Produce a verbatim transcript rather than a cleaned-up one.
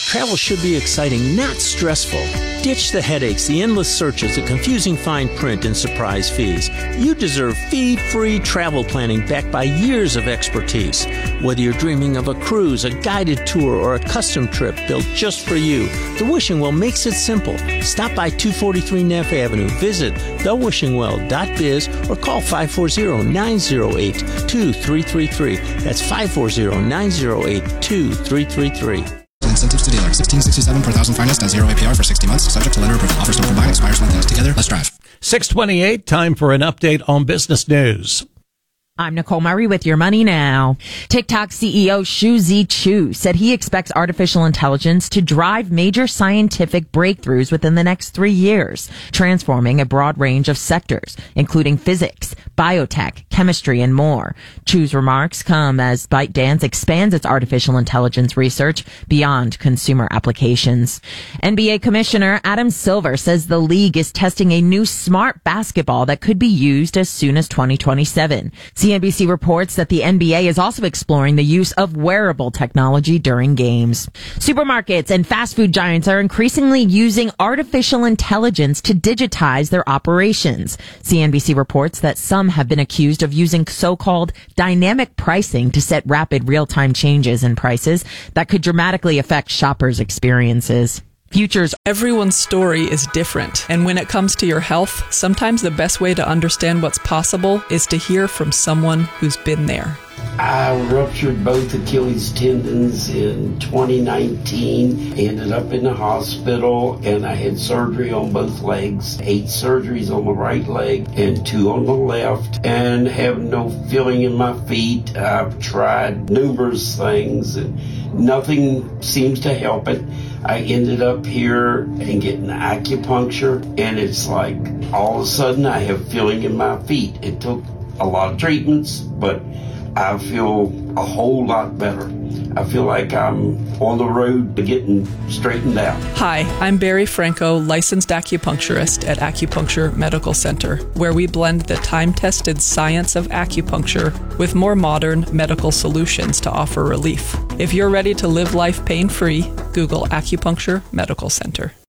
Travel should be exciting, not stressful. Ditch the headaches, the endless searches, the confusing fine print, and surprise fees. You deserve fee-free travel planning backed by years of expertise. Whether you're dreaming of a cruise, a guided tour, or a custom trip built just for you, The Wishing Well makes it simple. Stop by two forty-three Neff Avenue, visit the wishing well dot biz, or call five four zero, nine zero eight, two three three three. That's five four zero, nine zero eight, two three three three. Incentives to dealer. sixteen sixty-seven per thousand finance at zero A P R for sixty months. Subject to lender approval. Offers don't combine. Expires when things together. Let's drive. six twenty-eight, time for an update on business news. I'm Nicole Murray with your money now. TikTok C E O Xu Zhiqiu said he expects artificial intelligence to drive major scientific breakthroughs within the next three years, transforming a broad range of sectors, including physics, biotech, chemistry, and more. Chu's remarks come as ByteDance expands its artificial intelligence research beyond consumer applications. N B A Commissioner Adam Silver says the league is testing a new smart basketball that could be used as soon as twenty twenty-seven. C N B C reports that the N B A is also exploring the use of wearable technology during games. Supermarkets and fast food giants are increasingly using artificial intelligence to digitize their operations. C N B C reports that some have been accused of using so-called dynamic pricing to set rapid real-time changes in prices that could dramatically affect shoppers' experiences. Futures. Everyone's story is different. And when it comes to your health, sometimes the best way to understand what's possible is to hear from someone who's been there. I ruptured both Achilles tendons in twenty nineteen, ended up in the hospital, and I had surgery on both legs, eight surgeries on the right leg and two on the left, and have no feeling in my feet. I've tried numerous things and nothing seems to help it. I ended up here and getting acupuncture, and it's like all of a sudden I have feeling in my feet. It took a lot of treatments, but I feel a whole lot better. I feel like I'm on the road to getting straightened out. Hi, I'm Barry Franco, licensed acupuncturist at Acupuncture Medical Center, where we blend the time-tested science of acupuncture with more modern medical solutions to offer relief. If you're ready to live life pain-free, Google Acupuncture Medical Center.